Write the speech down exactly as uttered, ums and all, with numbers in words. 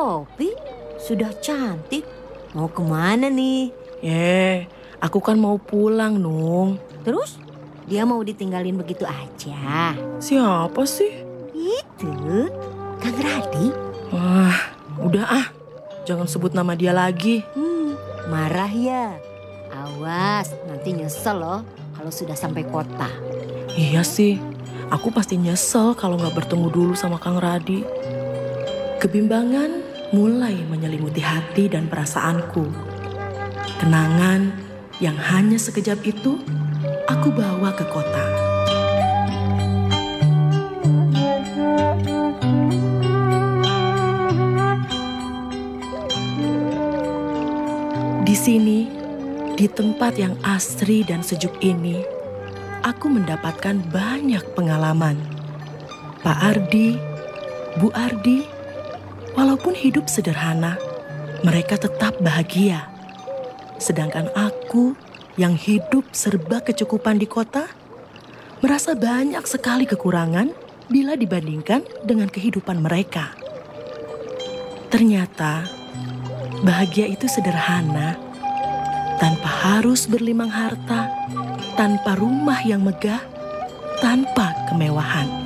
Poppy, sudah cantik. Mau kemana nih? Eh, aku kan mau pulang, Nung. Terus dia mau ditinggalin begitu aja? Siapa sih? Itu Kang Radi. Wah, udah ah. Jangan sebut nama dia lagi. Hmm, marah ya? Awas, nanti nyesel loh kalau sudah sampai kota. Iya sih, aku pasti nyesel kalau gak bertemu dulu sama Kang Radi. Kebimbangan mulai menyelimuti hati dan perasaanku. Kenangan yang hanya sekejap itu aku bawa ke kota. Di sini, di tempat yang asri dan sejuk ini, aku mendapatkan banyak pengalaman. Pak Ardi, Bu Ardi, walaupun hidup sederhana, mereka tetap bahagia. Sedangkan aku yang hidup serba kecukupan di kota, merasa banyak sekali kekurangan bila dibandingkan dengan kehidupan mereka. Ternyata, bahagia itu sederhana, tanpa harus berlimang harta, tanpa rumah yang megah, tanpa kemewahan.